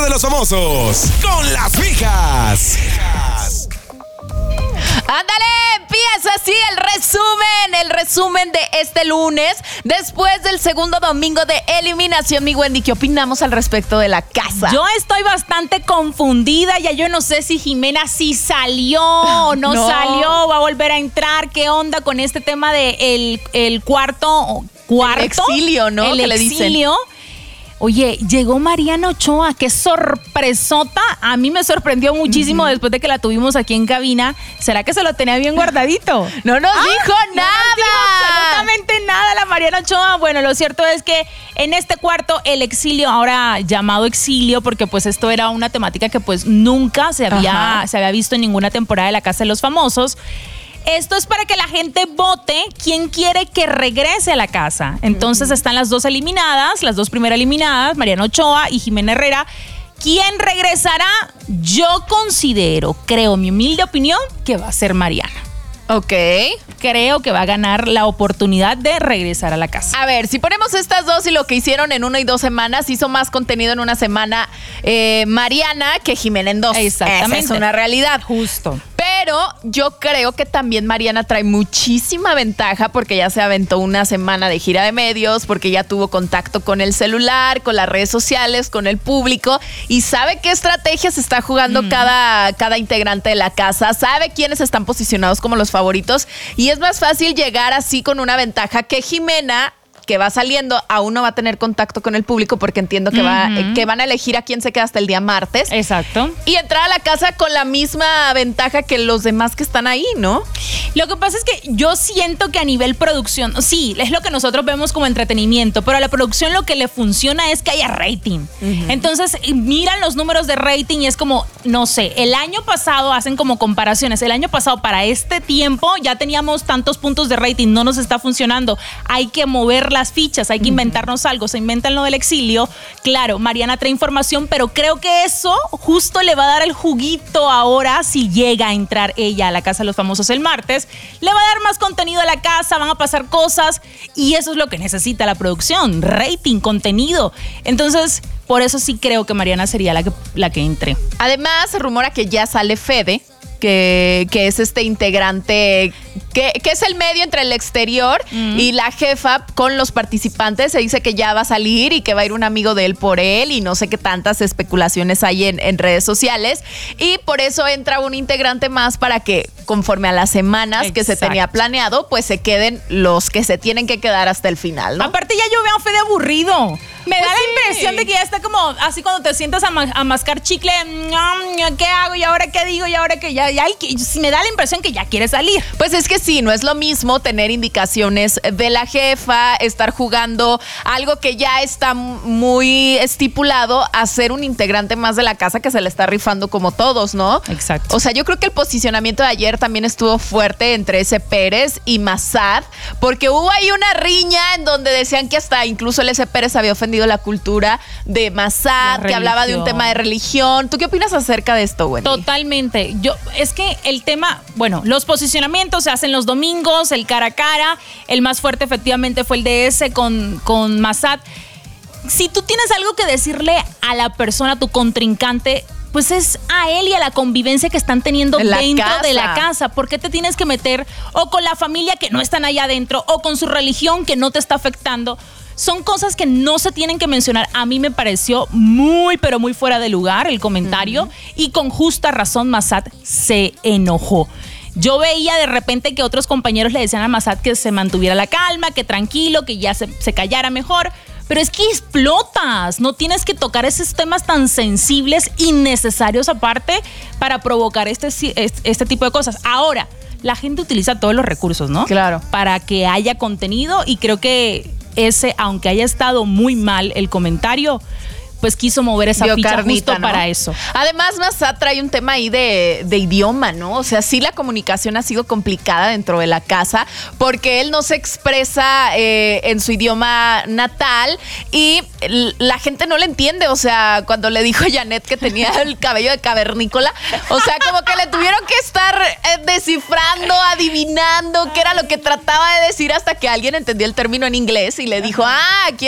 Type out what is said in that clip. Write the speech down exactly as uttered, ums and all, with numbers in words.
de los famosos con las fijas. ¡Ándale! Empieza así el resumen, el resumen de este lunes, después del segundo domingo de eliminación. Mi Wendy, ¿qué opinamos al respecto de la casa? Yo estoy bastante confundida, ya yo no sé si Jimena sí salió o no, no salió, va a volver a entrar. ¿Qué onda con este tema de el, el cuarto? ¿Cuarto? El exilio, ¿no? El que exilio. Le dicen. Oye, llegó Mariana Ochoa, qué sorpresota. A mí me sorprendió muchísimo uh-huh. después de que la tuvimos aquí en cabina. ¿Será que se lo tenía bien guardadito? No nos ah, dijo no nada. No nos dijo absolutamente nada la Mariana Ochoa. Bueno, lo cierto es que en este cuarto, el exilio, ahora llamado exilio, porque pues esto era una temática que pues nunca se había, se había visto en ninguna temporada de La Casa de los Famosos. Esto es para que la gente vote quién quiere que regrese a la casa. Entonces uh-huh. están las dos eliminadas, las dos primeras eliminadas, Mariana Ochoa y Jimena Herrera. ¿Quién regresará? Yo considero, creo, mi humilde opinión, que va a ser Mariana. Ok. Creo que va a ganar la oportunidad de regresar a la casa. A ver, si ponemos estas dos y lo que hicieron en una y dos semanas, hizo más contenido en una semana eh, Mariana que Jimena en dos. Exactamente. Esa es una realidad. Justo. Pero yo creo que también Mariana trae muchísima ventaja porque ya se aventó una semana de gira de medios, porque ya tuvo contacto con el celular, con las redes sociales, con el público y sabe qué estrategias está jugando mm. cada, cada integrante de la casa, sabe quiénes están posicionados como los favoritos y es más fácil llegar así con una ventaja que Jimena, que va saliendo, aún no va a tener contacto con el público porque entiendo que, uh-huh. va, eh, que van a elegir a quién se queda hasta el día martes. Exacto. Y entrar a la casa con la misma ventaja que los demás que están ahí, ¿no? Lo que pasa es que yo siento que a nivel producción, sí, es lo que nosotros vemos como entretenimiento, pero a la producción lo que le funciona es que haya rating. Uh-huh. Entonces, miran los números de rating y es como, no sé, el año pasado hacen como comparaciones. El año pasado para este tiempo ya teníamos tantos puntos de rating, no nos está funcionando. Hay que moverla las fichas, hay que inventarnos algo, se inventan lo del exilio. Claro, Mariana trae información, pero creo que eso justo le va a dar el juguito ahora si llega a entrar ella a la Casa de los Famosos el martes. Le va a dar más contenido a la casa, van a pasar cosas y eso es lo que necesita la producción, rating, contenido. Entonces, por eso sí creo que Mariana sería la que, la que entre. Además, se rumora que ya sale Fede, que, que es este integrante, que, que es el medio entre el exterior mm. y la jefa con los participantes. Se dice que ya va a salir y que va a ir un amigo de él por él y no sé qué tantas especulaciones hay en, en redes sociales. Y por eso entra un integrante más para que conforme a las semanas Exacto. que se tenía planeado, pues se queden los que se tienen que quedar hasta el final, ¿no? Aparte ya yo veo a Fede aburrido. Me pues da sí. la impresión de que ya está como así cuando te sientas a, ma- a mascar chicle. ¿Qué hago? ¿Y ahora qué digo? ¿Y ahora qué? Ya, ya, me da la impresión que ya quiere salir. Pues es que sí, no es lo mismo tener indicaciones de la jefa, estar jugando algo que ya está muy estipulado, a ser un integrante más de la casa que se le está rifando como todos, ¿no? Exacto. O sea, yo creo que el posicionamiento de ayer también estuvo fuerte entre ese Pérez y Massad, porque hubo ahí una riña en donde decían que hasta incluso el ese Pérez había ofendido la cultura de Massad, que hablaba de un tema de religión. ¿Tú qué opinas acerca de esto, Wendy? Totalmente. Yo, es que el tema, bueno, los posicionamientos se hacen los domingos, el cara a cara, el más fuerte efectivamente fue el de ese con, con Massad. Si tú tienes algo que decirle a la persona, a tu contrincante, pues es a él y a la convivencia que están teniendo la dentro casa. de la casa. ¿Por qué te tienes que meter o con la familia que no están allá adentro o con su religión que no te está afectando? Son cosas que no se tienen que mencionar. A mí me pareció muy, pero muy fuera de lugar el comentario uh-huh. y con justa razón Massad se enojó. Yo veía de repente que otros compañeros le decían a Massad que se mantuviera la calma, que tranquilo, que ya se, se callara mejor. Pero es que explotas, no tienes que tocar esos temas tan sensibles, innecesarios aparte, para provocar este, este tipo de cosas. Ahora, la gente utiliza todos los recursos, ¿no? Claro. Para que haya contenido y creo que ese, aunque haya estado muy mal el comentario, pues quiso mover esa Dio ficha carnita, justo ¿no? para eso. Además, Massad trae un tema ahí de, de idioma, ¿no? O sea, sí la comunicación ha sido complicada dentro de la casa porque él no se expresa eh, en su idioma natal y la gente no le entiende. O sea, cuando le dijo a Janet que tenía el cabello de cavernícola, o sea, como que le tuvieron que estar eh, descifrando, adivinando qué era lo que trataba de decir hasta que alguien entendió el término en inglés y le dijo, ah, aquí